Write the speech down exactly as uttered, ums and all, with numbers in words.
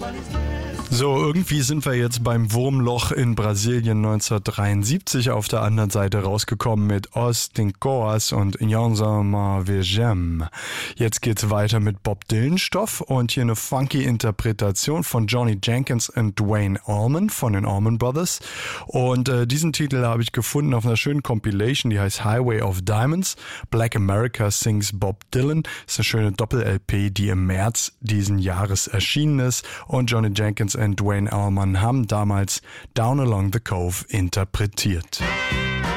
So, irgendwie sind wir jetzt beim Wurmloch in Brasilien neunzehnhundertdreiundsiebzig auf der anderen Seite rausgekommen mit Os Tincoas und Jansama Vejem. Jetzt geht's weiter mit Bob Dylan Stoff und hier eine funky Interpretation von Johnny Jenkins und Duane Allman von den Allman Brothers. Und äh, diesen Titel habe ich gefunden auf einer schönen Compilation, die heißt Highway of Diamonds. Black America Sings Bob Dylan. Ist eine schöne Doppel-L P, die im März diesen Jahres erschienen ist. Und Johnny Jenkins und Duane Allman haben damals Down Along the Cove interpretiert.